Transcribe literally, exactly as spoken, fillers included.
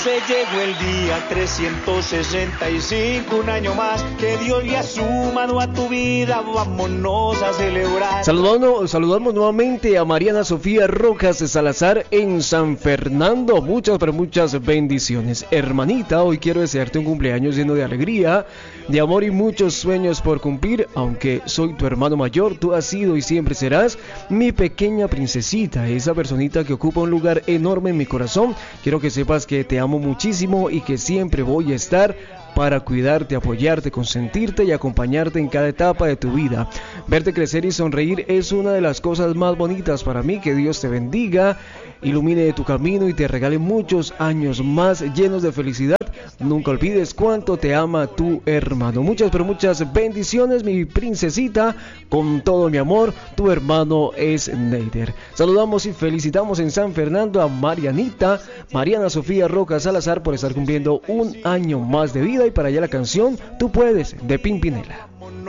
Se llegó el día trescientos sesenta y cinco, un año más que Dios le ha sumado a tu vida, vámonos a celebrar. Saludando, saludamos nuevamente a Mariana Sofía Rojas Salazar en San Fernando, muchas pero muchas bendiciones. Hermanita, hoy quiero desearte un cumpleaños lleno de alegría, de amor y muchos sueños por cumplir. Aunque soy tu hermano mayor, tú has sido y siempre serás mi pequeña princesita, esa personita que ocupa un lugar enorme en mi corazón. Quiero que sepas que te amo muchísimo y que siempre voy a estar para cuidarte, apoyarte, consentirte y acompañarte en cada etapa de tu vida. Verte crecer y sonreír es una de las cosas más bonitas para mí. Que Dios te bendiga, ilumine tu camino y te regale muchos años más llenos de felicidad. Nunca olvides cuánto te ama tu hermano. Muchas pero muchas bendiciones, mi princesita, con todo mi amor. Tu hermano es Neider. Saludamos y felicitamos en San Fernando a Marianita, Mariana Sofía Rojas Salazar, por estar cumpliendo un año más de vida. Y para allá la canción Tú Puedes, de Pimpinela.